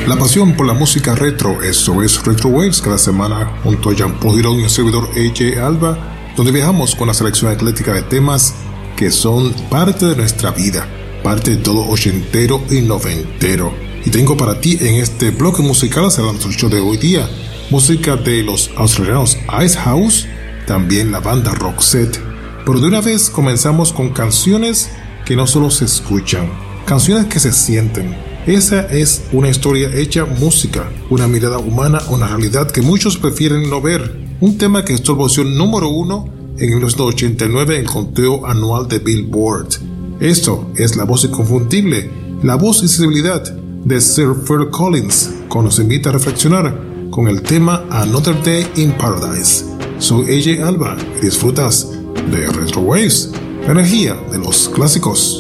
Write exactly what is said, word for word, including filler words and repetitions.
La pasión por la música retro, eso es Retro Waves, cada semana junto a Jean Paul Girón y el servidor A J Alba, donde viajamos con la selección ecléctica de temas que son parte de nuestra vida, parte de todo ochentero y noventero. Y tengo para ti en este bloque musical, será nuestro show de hoy día, música de los australianos Icehouse, también la banda Roxette. Pero de una vez comenzamos con canciones que no solo se escuchan, canciones que se sienten. Esa es una historia hecha música, una mirada humana a una realidad que muchos prefieren no ver. Un tema que estuvo en posición número uno en mil novecientos ochenta y nueve en el conteo anual de Billboard. Esto es la voz inconfundible, la voz y sensibilidad de Sir Phil Collins, que nos invita a reflexionar con el tema Another Day in Paradise. Soy A J Alba y disfrutas de Retro Waves, la energía de los clásicos.